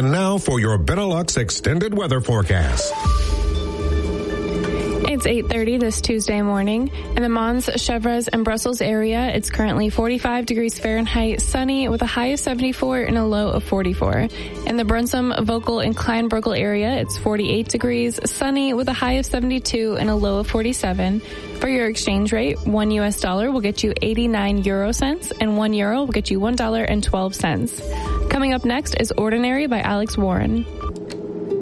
And now for your Benelux extended weather forecast. It's 8:30 this Tuesday morning. In the Mons, Chevreuse, and Brussels area, it's currently 45 degrees Fahrenheit, sunny with a high of 74 and a low of 44. In the Brunsum, Vogel, and Kleinburgel area, it's 48 degrees, sunny with a high of 72 and a low of 47. For your exchange rate, $1 US will get you 89 euro cents, and €1 will get you $1.12. Coming up next is Ordinary by Alex Warren.